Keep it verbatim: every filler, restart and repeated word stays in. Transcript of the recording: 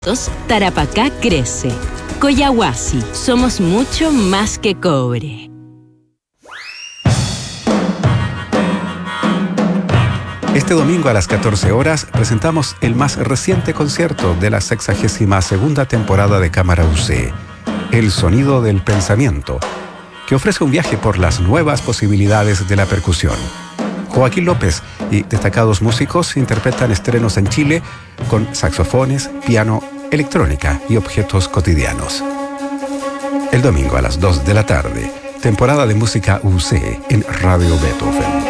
Tarapacá crece. Collahuasi, somos mucho más que cobre. Este domingo a las catorce horas presentamos el más reciente concierto de la sexagésima segunda temporada de Cámara U C, El Sonido del Pensamiento, que ofrece un viaje por las nuevas posibilidades de la percusión. Joaquín López y destacados músicos interpretan estrenos en Chile con saxofones, piano, electrónica y objetos cotidianos. El domingo a las dos de la tarde, temporada de música U C en Radio Beethoven.